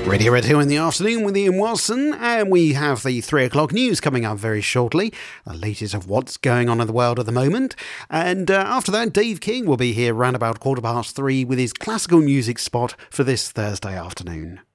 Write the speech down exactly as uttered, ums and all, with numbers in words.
Radio Red Hill in the afternoon with Ian Watson, and we have the three o'clock news coming up very shortly, the latest of what's going on in the world at the moment. And uh, after that, Dave King will be here round about quarter past three with his classical music spot for this Thursday afternoon.